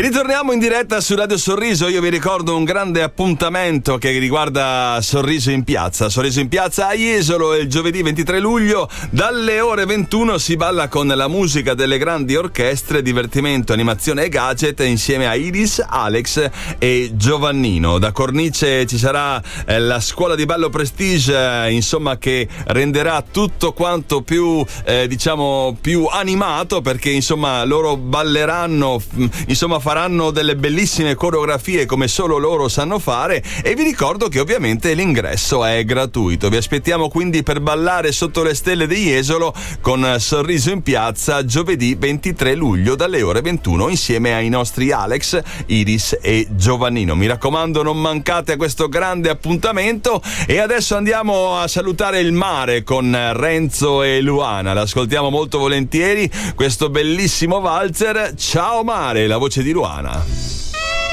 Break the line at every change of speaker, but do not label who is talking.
Ritorniamo in diretta su Radio Sorriso. Io vi ricordo un grande appuntamento che riguarda Sorriso in Piazza. Sorriso in Piazza a Jesolo il giovedì 23 luglio dalle ore 21 si balla con la musica delle grandi orchestre, divertimento, animazione e gadget insieme a Iris, Alex e Giovannino. Da cornice ci sarà la scuola di ballo Prestige, insomma, che renderà tutto quanto più più animato, perché insomma loro balleranno, insomma faranno delle bellissime coreografie come solo loro sanno fare, e vi ricordo che ovviamente l'ingresso è gratuito. Vi aspettiamo quindi per ballare sotto le stelle di Jesolo con Sorriso in Piazza giovedì 23 luglio dalle ore 21 insieme ai nostri Alex, Iris e Giovannino. Mi raccomando, non mancate a questo grande appuntamento. E adesso andiamo a salutare il mare con Renzo e Luana. L'ascoltiamo molto volentieri questo bellissimo valzer. Ciao mare, la voce di Luana.